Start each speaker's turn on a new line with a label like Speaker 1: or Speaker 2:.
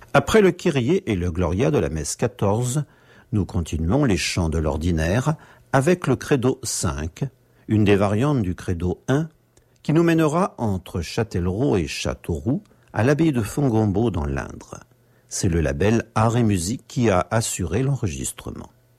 Speaker 1: Après le Kyrie et le Gloria de la messe 14, nous continuons les chants de l'ordinaire avec le Credo 5, une des variantes du Credo 1, qui nous mènera entre Châtellerault et Châteauroux à l'abbaye de Fongombault dans l'Indre. C'est le label Art et Musique qui a assuré l'enregistrement.